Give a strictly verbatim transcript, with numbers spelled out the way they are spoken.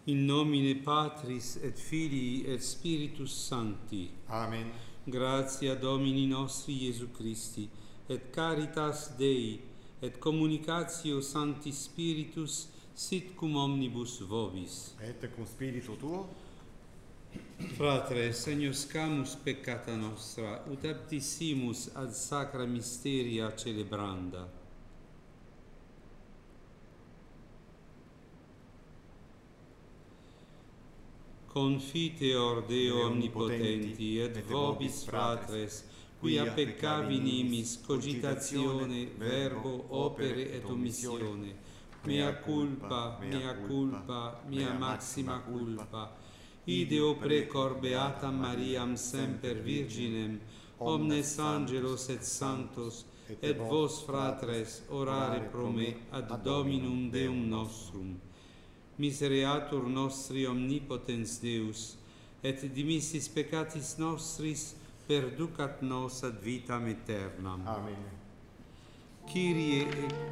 In nomine Patris et Filii et Spiritus Sancti. Amen. Gratia Domini nostri Iesu Christi, et caritas Dei, et communicatio Sancti Spiritus, sit cum omnibus vobis. Et cum spiritu tuo. Fratres, agnoscamus peccata nostra, ut aptissimus ad sacra mysteria celebranda. Confiteor Deo omnipotenti, et vobis fratres, quia peccavi nimis cogitatione, verbo, opere et omissione, mea culpa, mea culpa, mea maxima culpa, ideo precor beatam Mariam semper Virginem, omnes angelos et sanctos, et vos fratres orare pro me ad Dominum Deum nostrum. Misereatur nostri omnipotens Deus, et dimissis peccatis nostris perducat nos ad vitam aeternam. Amen. Kyrie